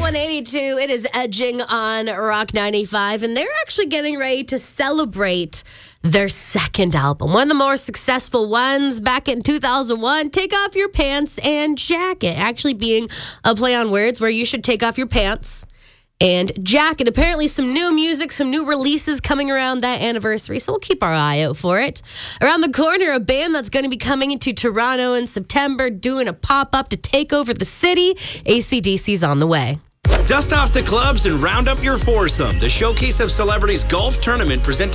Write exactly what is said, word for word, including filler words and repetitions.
one eighty-two. It is Edging on Rock ninety-five, and they're actually getting ready to celebrate their second album. One of the more successful ones back in two thousand one, Take Off Your Pants and Jacket. Actually being a play on words where you should take off your pants and jacket. Apparently some new music, some new releases coming around that anniversary, so we'll keep our eye out for it. Around the corner, a band that's going to be coming into Toronto in September, doing a pop-up to take over the city. A C D C's on the way. Dust off the clubs and round up your foursome. The Showcase of Celebrities Golf Tournament presented